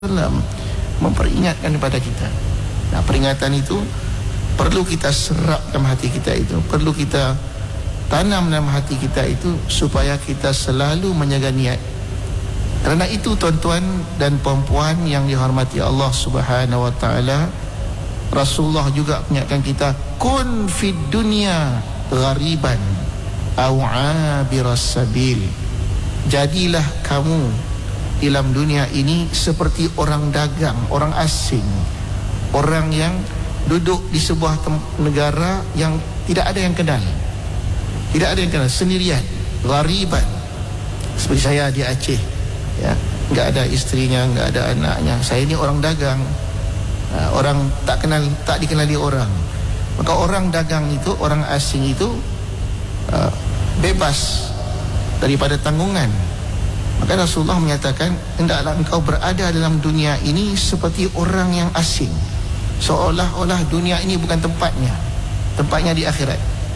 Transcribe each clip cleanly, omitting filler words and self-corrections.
SAW memperingatkan kepada kita. Nah, peringatan itu perlu kita serap dalam hati kita itu, perlu kita tanam dalam hati kita itu, supaya kita selalu menjaga niat. Kerana itu tuan-tuan dan puan-puan yang dihormati Allah Subhanahu wa taala, Rasulullah juga mengingatkan kita, kun fid dunya ghariban aw abiras sabil. Jadilah kamu dalam dunia ini seperti orang dagang, orang asing, orang yang duduk di sebuah negara yang tidak ada yang kenal, tidak ada yang kenal, sendirian, ghariban. Seperti saya di Aceh, ya, enggak ada istrinya, enggak ada anaknya. Saya ini orang dagang, orang tak kenal, tak dikenali orang. Maka orang dagang itu, orang asing itu bebas daripada tanggungan. Maka Rasulullah menyatakan, hendaklah engkau berada dalam dunia ini seperti orang yang asing, seolah-olah dunia ini bukan tempatnya, tempatnya di akhirat.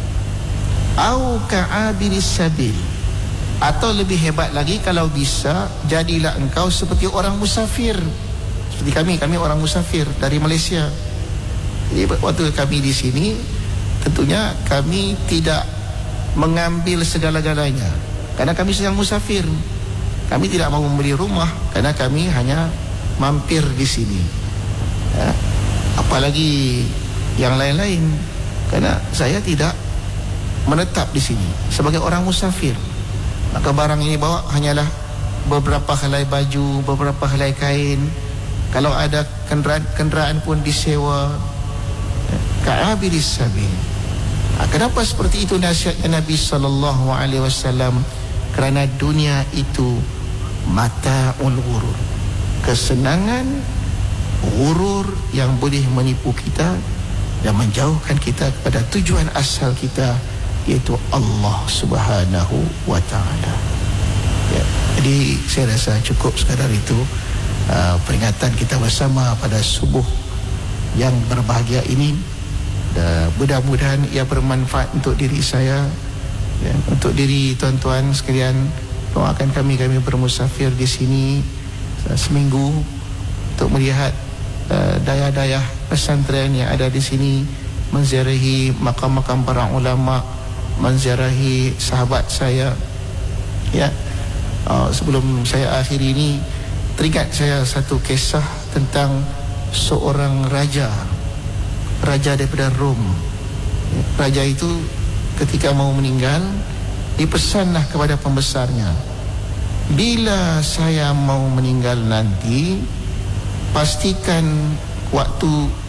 Au ka'abiris sabil, atau lebih hebat lagi, kalau bisa jadilah engkau seperti orang musafir. Seperti kami orang musafir dari Malaysia. Jadi waktu kami di sini, tentunya kami tidak mengambil segala-galanya, karena kami sedang musafir. Kami tidak mau membeli rumah, karena kami hanya mampir di sini, ya. Apalagi yang lain-lain, karena saya tidak menetap di sini sebagai orang musafir. Maka barang ini bawa hanyalah beberapa helai baju, beberapa helai kain. Kalau ada kenderaan pun disewa. Ka'abiris sabil. Kenapa seperti itu nasihatnya Nabi SAW? Kerana dunia itu mata'ul ghurur, kesenangan ghurur yang boleh menipu kita dan menjauhkan kita kepada tujuan asal kita, yaitu Allah Subhanahu wa taala. Ya, jadi saya rasa cukup sekadar itu peringatan kita bersama pada subuh yang berbahagia ini. Mudah-mudahan ia bermanfaat untuk diri saya, ya, untuk diri tuan-tuan sekalian. Doakan kami bermusafir di sini seminggu untuk melihat daya-daya pesantren yang ada di sini, menziarahi makam-makam para ulama, menziarahi sahabat saya. Ya, sebelum saya akhiri ini, teringat saya satu kisah tentang seorang raja daripada Rom. Raja itu ketika mau meninggal, dipesanlah kepada pembesarnya, bila saya mau meninggal nanti, pastikan waktu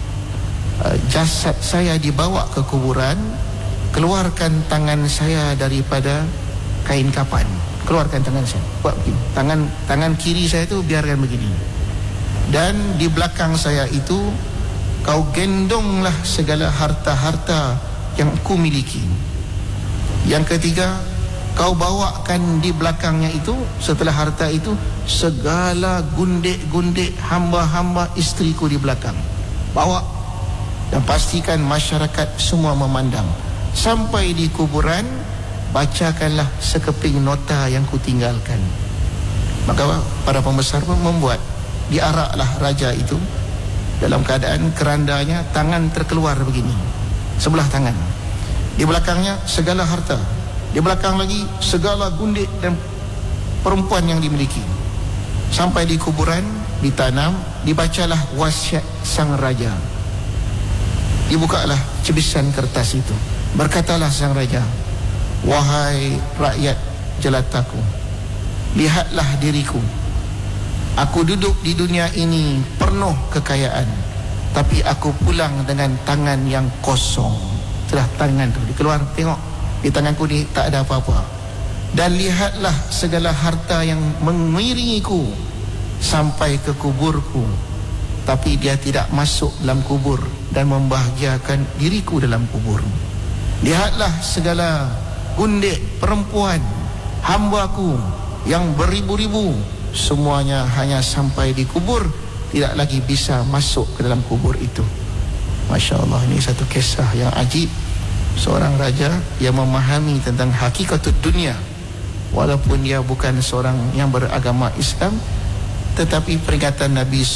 jasad saya dibawa ke kuburan, keluarkan tangan saya daripada kain kafan. Keluarkan tangan saya, buat begini. Tangan kiri saya itu biarkan begini, dan di belakang saya itu kau gendonglah segala harta-harta yang ku miliki. Yang ketiga, kau bawakan di belakangnya itu, setelah harta itu, segala gundik-gundik hamba-hamba istriku di belakang. Bawa dan pastikan masyarakat semua memandang. Sampai di kuburan, bacakanlah sekeping nota yang kutinggalkan. Maka para pembesar pun membuat, diaraklah raja itu dalam keadaan kerandanya tangan terkeluar begini, sebelah tangan. Di belakangnya segala harta, di belakang lagi segala gundik dan perempuan yang dimiliki. Sampai di kuburan, ditanam, dibacalah wasiat sang raja. Dibukalah cebisan kertas itu. Berkatalah sang raja, wahai rakyat jelataku, lihatlah diriku. Aku duduk di dunia ini penuh kekayaan, tapi aku pulang dengan tangan yang kosong. Setelah tangan tu dikeluar, tengok di tanganku ni tak ada apa-apa. Dan lihatlah segala harta yang mengiringiku sampai ke kuburku, tapi dia tidak masuk dalam kubur dan membahagiakan diriku dalam kubur. Lihatlah segala gundik perempuan hambaku yang beribu-ribu, semuanya hanya sampai di kubur, tidak lagi bisa masuk ke dalam kubur itu. Masya Allah, ini satu kisah yang ajib. Seorang raja yang memahami tentang hakikat dunia, walaupun dia bukan seorang yang beragama Islam, tetapi peringatan Nabi